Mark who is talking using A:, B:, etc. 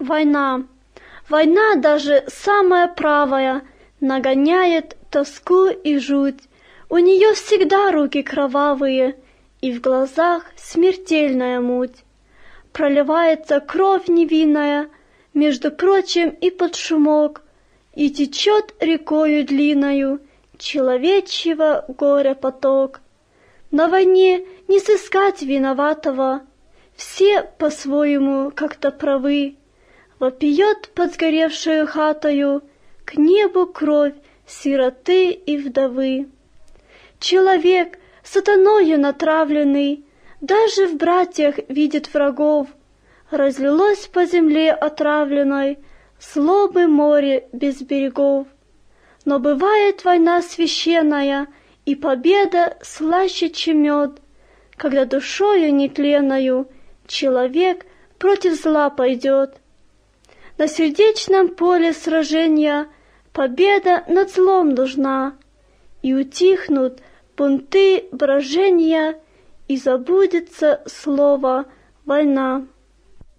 A: Война. Война, даже самая правая, нагоняет тоску и жуть. У нее всегда руки кровавые, и в глазах смертельная муть. Проливается кровь невинная, между прочим, и под шумок, и течет рекою длинною человечьего горя поток. На войне не сыскать виноватого, все по-своему как-то правы. Вопиет под сгоревшую хатою к небу кровь сироты и вдовы. Человек, сатаною натравленный, даже в братьях видит врагов. Разлилось по земле отравленной злобы море без берегов. Но бывает война священная, и победа слаще, чем мед, когда душою нетленною человек против зла пойдет. На сердечном поле сражения победа над злом нужна, и утихнут бунты брожения, и забудется слово «война».